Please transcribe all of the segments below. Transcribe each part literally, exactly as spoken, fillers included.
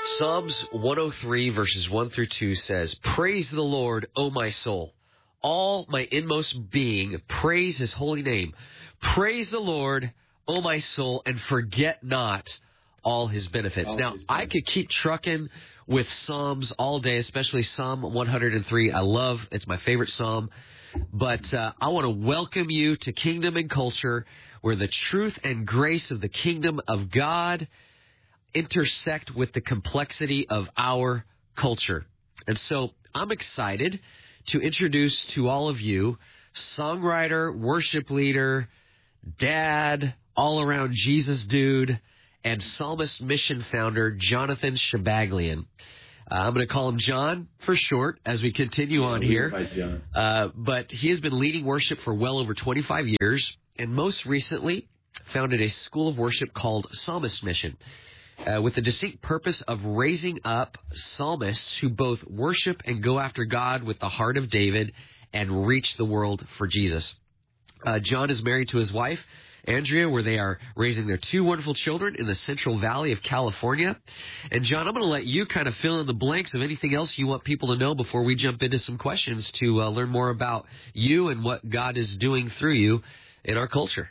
Psalms one oh three, verses one through two says, "Praise the Lord, O my soul. All my inmost being, praise his holy name. Praise the Lord, O my soul, and forget not all his benefits." All now, his benefits. I could keep trucking with Psalms all day, especially Psalm one oh three. I love, it's my favorite Psalm. But uh, I want to welcome you to Kingdom and Culture, where the truth and grace of the kingdom of God intersect with the complexity of our culture. And so I'm excited to introduce to all of you songwriter, worship leader, dad, all-around Jesus dude, and Psalmist Mission founder, Jonathan Shabaglian. Uh, I'm going to call him John for short as we continue yeah, on here. By John. Uh, but he has been leading worship for well over twenty-five years, and most recently founded a school of worship called Psalmist Mission, uh, with the distinct purpose of raising up psalmists who both worship and go after God with the heart of David and reach the world for Jesus. Uh, John is married to his wife, Andrea, where they are raising their two wonderful children in the Central Valley of California. And John, I'm going to let you kind of fill in the blanks of anything else you want people to know before we jump into some questions to uh, learn more about you and what God is doing through you in our culture.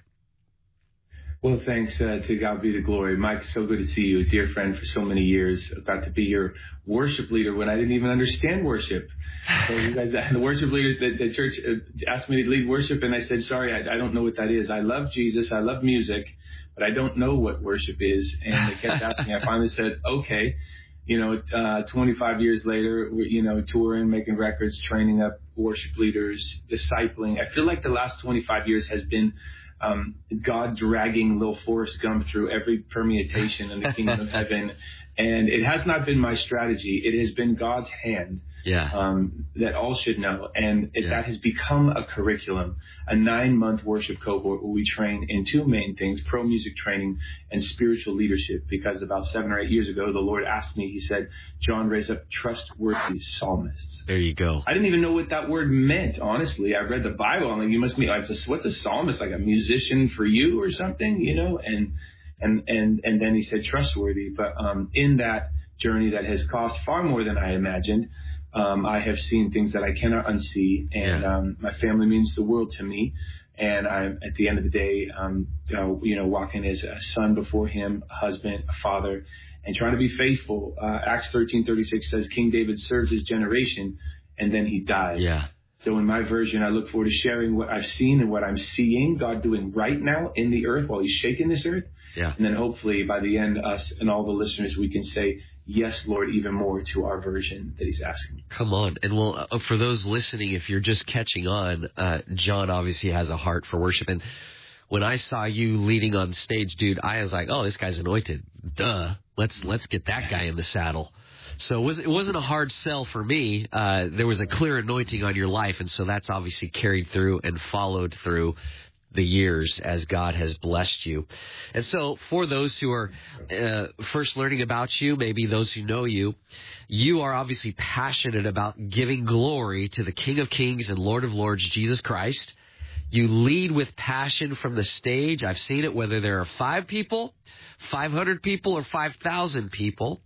Well, thanks uh, to God be the glory. Mike, so good to see you, a dear friend for so many years. I got to be your worship leader when I didn't even understand worship. So you guys, the worship leader, the, the church asked me to lead worship, and I said, sorry, I, I don't know what that is. I love Jesus, I love music, but I don't know what worship is. And they kept asking me. I finally said, okay. You know, uh, twenty-five years later, we're, you know, touring, making records, training up worship leaders, discipling. I feel like the last twenty-five years has been Um, God dragging little Forrest Gump through every permutation in the kingdom of heaven. And it has not been my strategy. It has been God's hand yeah. um, that all should know. And it, yeah. that has become a curriculum, a nine-month worship cohort where we train in two main things, pro music training and spiritual leadership. Because about seven or eight years ago, the Lord asked me, he said, John, raise up trustworthy psalmists. There you go. I didn't even know what that word meant, honestly. I read the Bible. I'm like, you must be like, what's a psalmist, like a musician for you or something, you know? And And and and then he said trustworthy. But um, in that journey that has cost far more than I imagined, um, I have seen things that I cannot unsee. And yeah. um, my family means the world to me. And I'm at the end of the day, um, you know, you know, walking as a son before him, a husband, a father, and trying to be faithful. Uh, Acts thirteen thirty-six says King David served his generation, and then he died. Yeah. So in my version, I look forward to sharing what I've seen and what I'm seeing God doing right now in the earth while he's shaking this earth. Yeah. And then hopefully by the end, us and all the listeners, we can say, yes, Lord, even more to our version that he's asking. Come on. And well, uh, for those listening, if you're just catching on, uh, John obviously has a heart for worship. And when I saw you leading on stage, dude, I was like, oh, this guy's anointed. Duh. Let's, let's get that guy in the saddle. So it, was, it wasn't a hard sell for me. Uh, there was a clear anointing on your life, and so that's obviously carried through and followed through the years as God has blessed you. And so for those who are uh, first learning about you, maybe those who know you, you are obviously passionate about giving glory to the King of Kings and Lord of Lords, Jesus Christ. You lead with passion from the stage. I've seen it, whether there are five people, five hundred people, or five thousand people.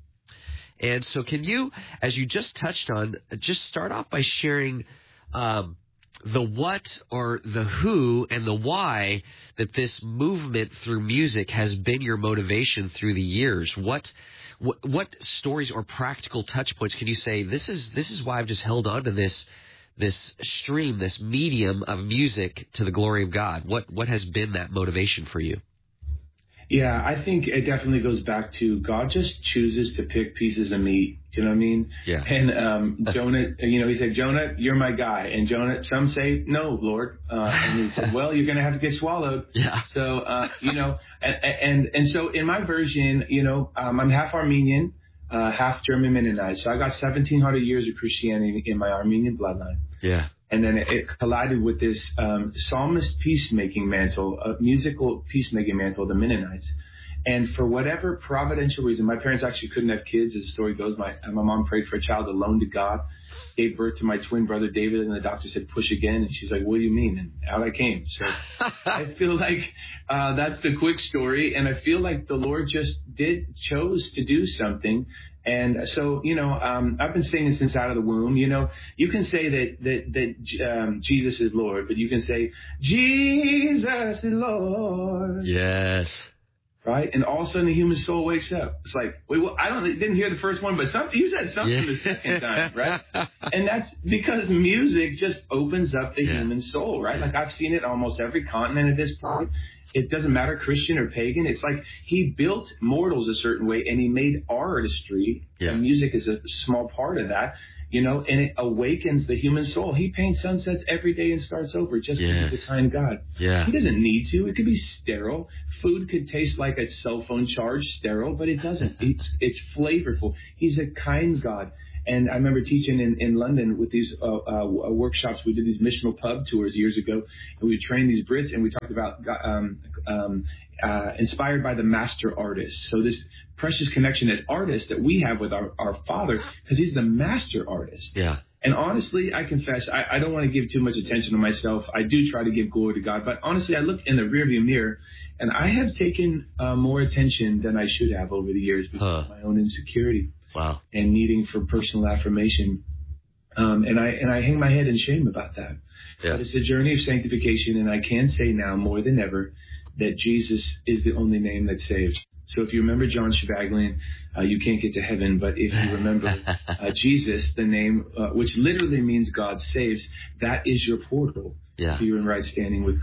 And so can you, as you just touched on, just start off by sharing um, the what or the who and the why that this movement through music has been your motivation through the years? What what, what stories or practical touch points can you say, this is this is why I've just held on to this this stream, this medium of music to the glory of God? What what has been that motivation for you? Yeah, I think it definitely goes back to God just chooses to pick pieces of meat. You know what I mean? Yeah. And um, Jonah, you know, he said, Jonah, you're my guy. And Jonah, some say, no, Lord. Uh, and he said, well, you're going to have to get swallowed. Yeah. So, uh, you know, and, and and so in my version, you know, um, I'm half Armenian, uh, half German Mennonite. So I got seventeen hundred years of Christianity in my Armenian bloodline. Yeah. And then it collided with this um, psalmist peacemaking mantle, a musical peacemaking mantle of the Mennonites. And for whatever providential reason, my parents actually couldn't have kids, as the story goes. My my mom prayed for a child alone to God, gave birth to my twin brother David, and the doctor said, push again. And she's like, what do you mean? And out I came. So I feel like uh, that's the quick story. And I feel like the Lord just did, chose to do something. And so, you know, um, I've been singing since out of the womb. You know, you can say that that that um, Jesus is Lord, but you can say Jesus is Lord. Yes. Right, and all of a sudden the human soul wakes up. It's like, wait, well, I don't didn't hear the first one, but something you said something yeah. the second time, right? And that's because music just opens up the yeah. human soul, right? Like I've seen it almost every continent at this point. It doesn't matter Christian or pagan. It's like he built mortals a certain way, and he made artistry. Yeah. And music is a small part of that. You know, and it awakens the human soul. He paints sunsets every day and starts over just yes. because he's a kind God. Yeah. He doesn't need to. It could be sterile. Food could taste like a cell phone charge, sterile, but it doesn't. It's it's flavorful. He's a kind God. And I remember teaching in, in London with these uh, uh, workshops. We did these missional pub tours years ago, and we trained these Brits, and we talked about um, um, uh, inspired by the master artist. So this precious connection as artists that we have with our, our Father, because he's the master artist. Yeah. And honestly, I confess, I, I don't want to give too much attention to myself. I do try to give glory to God. But honestly, I look in the rearview mirror, and I have taken uh, more attention than I should have over the years because huh. of my own insecurity. Wow. And needing for personal affirmation. Um, and I and I hang my head in shame about that. Yeah. But it's a journey of sanctification, and I can say now more than ever that Jesus is the only name that saves. So if you remember John Chavaglian, uh, you can't get to heaven. But if you remember uh, Jesus, the name, uh, which literally means God saves, that is your portal. Yeah. So you're in right standing with